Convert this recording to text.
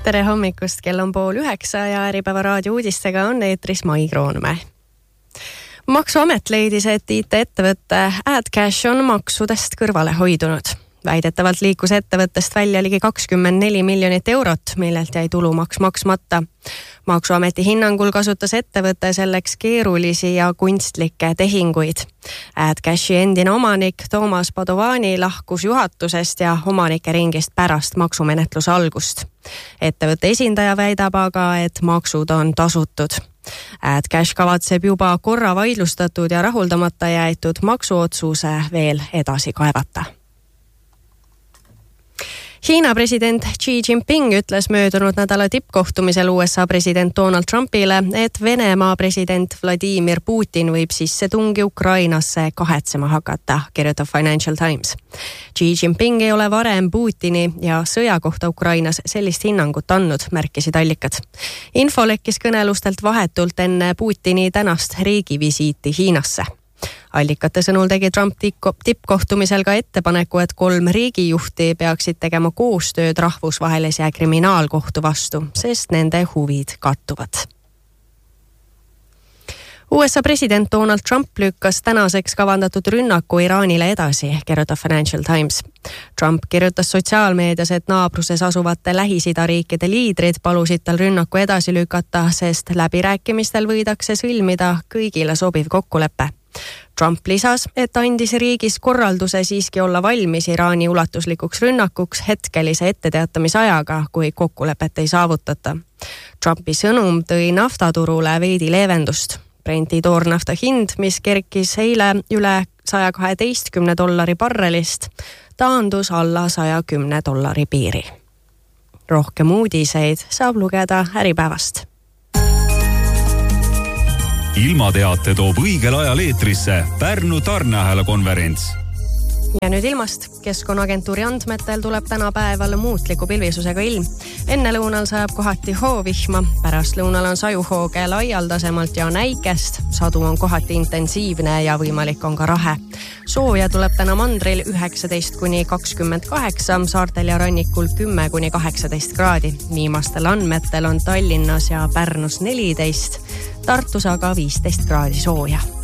Tere hommikust, kell on 8:30 ja Äripäeva raadio uudistega on eetris Mai Kroonmäe. Maksuamet leidis, et IT-ettevõtte AdCash on maksudest kõrvale hoidunud. Väidetavalt liikus ettevõttest välja ligi 24 miljonit eurot, millelt jäi tulumaks maksmata. Maksuameti hinnangul kasutas ettevõte selleks keerulisi ja kunstlikke tehinguid. AdCashi endine omanik Toomas Padovani lahkus juhatusest ja omanike ringist pärast maksumenetluse algust. Ettevõtte esindaja väidab aga, et maksud on tasutud. AdCash kavatseb juba korra vaidlustatud ja rahuldamata jäetud maksuotsuse veel edasi kaevata. Hiina president Xi Jinping ütles möödunud nädala tippkohtumisel USA president Donald Trumpile, et Venemaa president Vladimir Putin võib sissetungi Ukrainasse kahetsema hakata, kirjutab Financial Times. Xi Jinping ei ole varem Putini ja sõja kohta Ukrainas sellist hinnangut andnud, märkisid allikad. Info lekkis kõnelustelt vahetult enne Putini tänast riigivisiiti Hiinasse. Allikate sõnul tegi Trump tippkohtumisel ka ettepaneku, et 3 riigijuhti peaksid tegema koostööd rahvusvahelise kriminaalkohtu vastu, sest nende huvid kattuvad. USA president Donald Trump lükkas tänaseks kavandatud rünnaku Iraanile edasi, kirjutab Financial Times. Trump kirjutas sotsiaalmeedias, et naabruses asuvate Lähis-Ida riikide liidrid palusid tal rünnaku edasi lükata, sest läbirääkimistel võidakse sõlmida kõigile sobiv kokkulepe. Trump lisas, et andis riigis korralduse siiski olla valmis Iraani ulatuslikuks rünnakuks hetkelise etteteatamisajaga, kui kokkulepet ei saavutata. Trumpi sõnum tõi naftaturule veidi leevendust. Brenti toornafta hind, mis kerkis eile üle $112 barrelist, taandus alla $110 piiri. Rohkem uudiseid saab lugeda Äripäevast. Ilmateate toob õigel ajal eetrisse Pärnu tarneahela konverents. Ja nüüd ilmast. Keskkonnaagentuuri andmetel tuleb tänapäeval muutliku pilvisusega ilm. Enne lõunal sajab kohati hoovihma, pärast lõunal on sajuhooge laialdasemalt ja näikest. Sadu on kohati intensiivne ja võimalik on ka rahe. Sooja tuleb täna mandril 19–28, saartel ja rannikul 10–18 kraadi. Viimastel andmetel on Tallinnas ja Pärnus 14, Tartus aga 15 kraadi sooja.